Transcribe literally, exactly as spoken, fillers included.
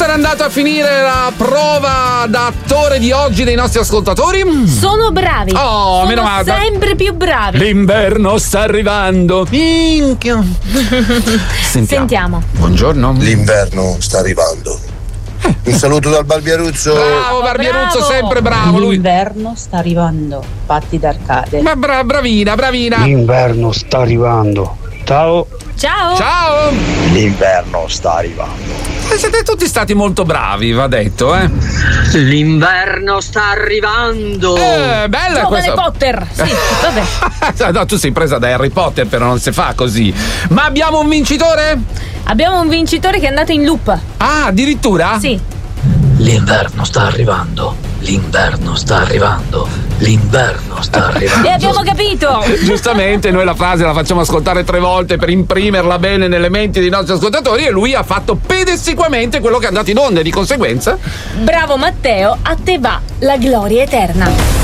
sarà andato a finire la prova da attore di oggi dei nostri ascoltatori? Sono bravi. Oh, Sono meno male. sempre più bravi. L'inverno sta arrivando. Minchia. Sentiamo. Sentiamo. Buongiorno. L'inverno sta arrivando. Un saluto dal Barbieruzzo. Bravo Barbieruzzo, bravo. sempre bravo lui. L'inverno sta arrivando, Patti d'Arcade. Ma bra- bravina, bravina. L'inverno sta arrivando. Ciao. Ciao. Ciao. L'inverno sta arrivando. Eh, Siete tutti stati molto bravi, va detto, eh. L'inverno sta arrivando. Eh, bella Giovane questa. Potter. Sì, vabbè. No, tu sei presa da Harry Potter, però non si fa così. Ma abbiamo un vincitore? Abbiamo un vincitore che è andato in loop. Ah, addirittura? Sì. L'inverno sta arrivando. L'inverno sta arrivando. L'inverno sta arrivando. E abbiamo capito. Giustamente noi la frase la facciamo ascoltare tre volte per imprimerla bene nelle menti dei nostri ascoltatori e lui ha fatto pedissequamente quello che è andato in onda e di conseguenza Bravo Matteo, a te va la gloria eterna.